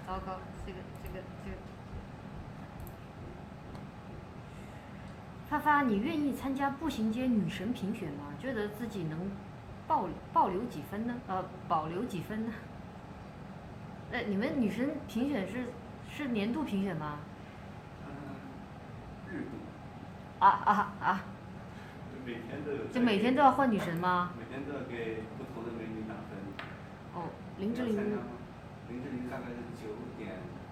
糟糕，这个。发发，你愿意参加步行街女神评选吗？觉得自己能保留几分呢？保留几分呢？你们女神评选是年度评选吗？ 日度。每天都有。 就每天都要换女神吗？ 每天都要给不同的美女打分。 哦，林志玲。 林志玲大概是9.5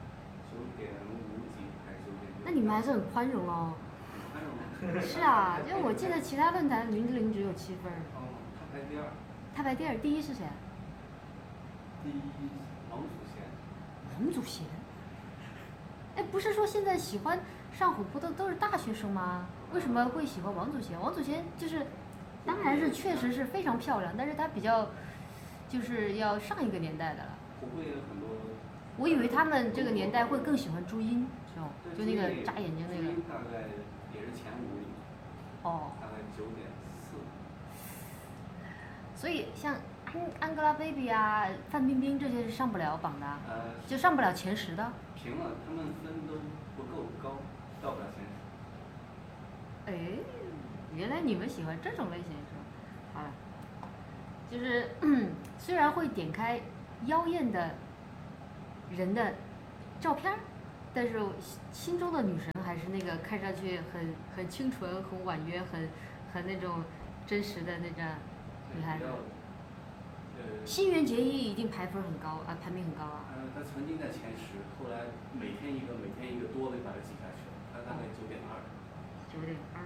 几还是9.6。 那你们还是很宽容哦。 很宽容。 是啊，因为我记得其他论坛林志玲只有7分。 哦，她排第2。 她排第2，第1是谁？ 第1王祖贤。 王祖贤？哎，不是说现在喜欢上虎扑的都是大学生吗？为什么会喜欢王祖贤？王祖贤就是，当然是确实是非常漂亮，但是她比较，就是要上一个年代的了。 虎扑也有很多。 我以为他们这个年代会更喜欢朱茵，是吧？就那个眨眼睛那个。 朱茵大概也是前5里。 哦。 大概9.4。 所以像Angelababy 啊、范冰冰这些是上不了榜的，就上不了前10的。 平了，他们分都不够高，到不了前 10。哎，原来你们喜欢这种类型是吧？啊，就是虽然会点开妖艳的人的照片，但是心中的女神还是那个看上去很清纯、很婉约、很那种真实的那种女孩子。新垣结衣一定排分很高啊，排名很高啊。 她曾经在前10，后来每天一个多的把她挤下去了，她大概9.2。 9.2。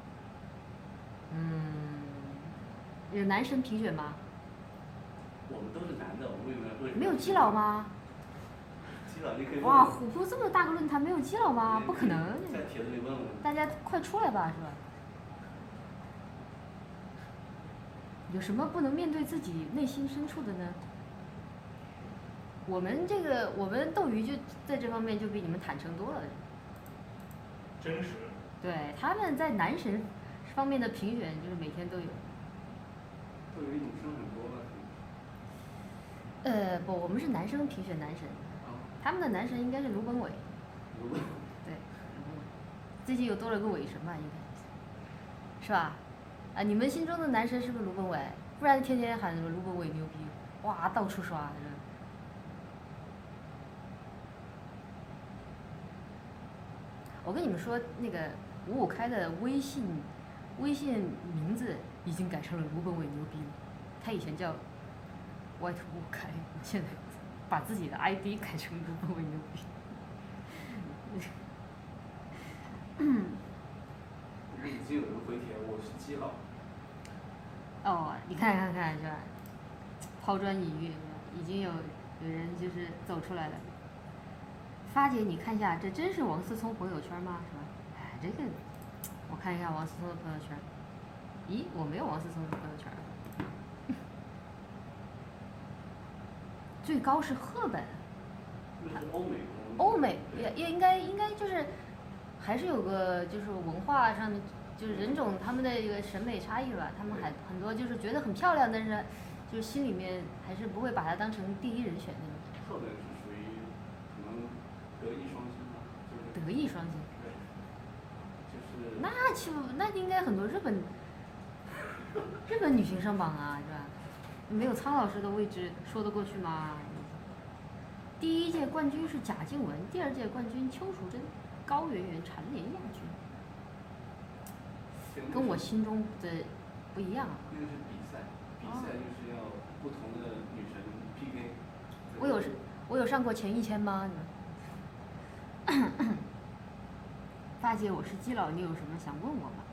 有男神评选吗？ 我们都是男的，我们为什么？ 没有基佬吗？ 基佬你可以。 哇，虎扑这么大个论坛没有基佬吗？不可能。 在帖子里问问。 大家快出来吧，是吧？有什么不能面对自己内心深处的呢？我们斗鱼就在这方面就比你们坦诚多了。 真实。 对，他们在男神方面的评选就是每天都有。 斗鱼女生很多吧？ 不，我们是男生评选男神，他们的男神应该是卢本伟。 卢本。 对。最近又多了个伟神嘛，应该是吧？啊，你们心中的男神是不是卢本伟？不然天天喊什么卢本伟牛逼，哇，到处刷。我跟你们说，那个55开的微信名字已经改成了卢本伟牛逼了，他以前叫 White 55开，现在把自己的 ID 改成卢本伟牛逼。 已经有人回帖，我是基佬。 哦，你看是吧？抛砖引玉，已经有人就是走出来了。发姐，你看一下，这真是王思聪朋友圈吗？是吧？哎，这个我看一下王思聪的朋友圈。咦，我没有王思聪的朋友圈。最高是赫本。 那是欧美。 欧美也应该就是还是有个就是文化上的就是人种他们的一个审美差异吧，他们还很多就是觉得很漂亮，但是就是心里面还是不会把它当成第一人选那种。 赫本是属于可能德艺双馨吧，就是。 德艺双馨。 对。就是。 那应该很多日本女星上榜啊，是吧？没有苍老师的位置说得过去吗？第1届冠军是贾静雯，第2届冠军邱淑贞，高圆圆蝉联亚军。跟我心中的不一样啊。 那个是比赛就是要不同的女神 PK。 我有上过前1000吗？发姐，我是基佬，你有什么想问我吗？